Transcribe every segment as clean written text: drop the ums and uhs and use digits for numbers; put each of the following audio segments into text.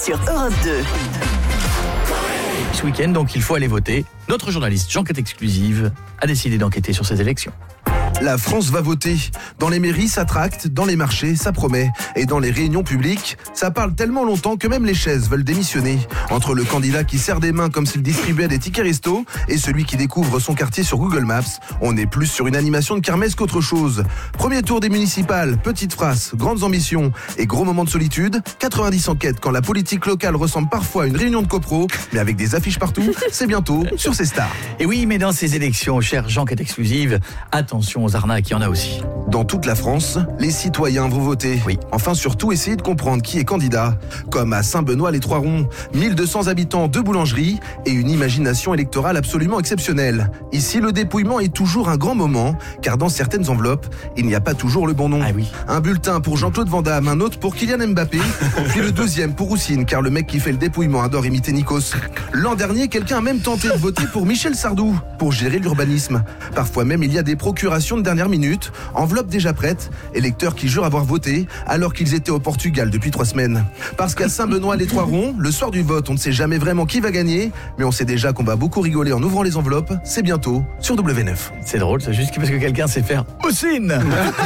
sur Europe 2. Ce week-end, donc, il faut aller voter. Notre journaliste, Jean-Quête Exclusive, a décidé d'enquêter sur ces élections. La France va voter. Dans les mairies, ça tracte, dans les marchés, ça promet. Et dans les réunions publiques, ça parle tellement longtemps que même les chaises veulent démissionner. Entre le candidat qui serre des mains comme s'il distribuait des tickets resto et celui qui découvre son quartier sur Google Maps, on est plus sur une animation de kermesse qu'autre chose. Premier tour des municipales, petites phrases, grandes ambitions et gros moments de solitude. 90 enquêtes quand la politique locale ressemble parfois à une réunion de copro, mais avec des affiches partout, c'est bientôt sur ces stars. Et oui, mais dans ces élections, cher Jean-Quête Exclusive, attention aux arnaques, il y en a aussi. Dans toute la France, les citoyens vont voter. Oui. Enfin, surtout, essayer de comprendre qui est candidat. Comme à Saint-Benoît-les-Trois-Ronds, 1200 habitants, 2 boulangeries et une imagination électorale absolument exceptionnelle. Ici, le dépouillement est toujours un grand moment, car dans certaines enveloppes, il n'y a pas toujours le bon nom. Ah oui. Un bulletin pour Jean-Claude Van Damme, un autre pour Kylian Mbappé, puis le deuxième pour Roussine, car le mec qui fait le dépouillement adore imiter Nikos. L'an dernier, quelqu'un a même tenté de voter pour Michel Sardou, pour gérer l'urbanisme. Parfois même, il y a des procurations de dernière minute, enveloppe déjà prête, électeurs qui jurent avoir voté alors qu'ils étaient au Portugal depuis 3 semaines. Parce qu'à Saint-Benoît-les-Trois-Ronds, le soir du vote, on ne sait jamais vraiment qui va gagner, mais on sait déjà qu'on va beaucoup rigoler en ouvrant les enveloppes. C'est bientôt sur W9. C'est drôle, c'est juste parce que quelqu'un sait faire Houssine.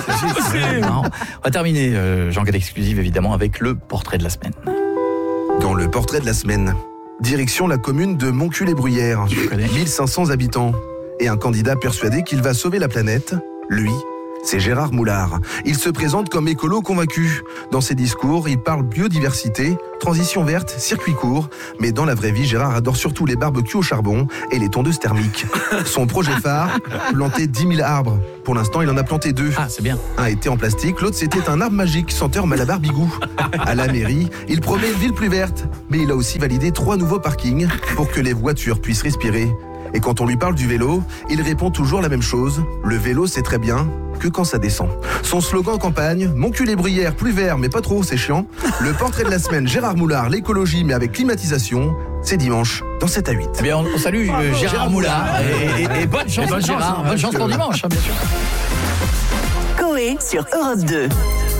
On va terminer, Jean-Quête Exclusive, évidemment, avec le portrait de la semaine. Dans le portrait de la semaine, direction la commune de Montcuq-les-Bruyères, 1500 habitants. Et un candidat persuadé qu'il va sauver la planète, lui, c'est Gérard Moulard. Il se présente comme écolo convaincu. Dans ses discours, il parle biodiversité, transition verte, circuit court. Mais dans la vraie vie, Gérard adore surtout les barbecues au charbon et les tondeuses thermiques. Son projet phare, planter 10 000 arbres. Pour l'instant, il en a planté 2. Ah, c'est bien. Un était en plastique, l'autre c'était un arbre magique, senteur Malabar Bigou. À la mairie, il promet une ville plus verte. Mais il a aussi validé 3 nouveaux parkings pour que les voitures puissent respirer. Et quand on lui parle du vélo, il répond toujours la même chose. Le vélo, c'est très bien, que quand ça descend. Son slogan en campagne, Montcuq-les-Bruyères, plus vert, mais pas trop, c'est chiant. Le portrait de la semaine, Gérard Moulard, l'écologie, mais avec climatisation. C'est dimanche, dans 7 à 8. Eh bien, on salue Gérard Moulard et bonne chance, Gérard. Bonne chance pour dimanche, bien sûr. Coé sur Europe 2.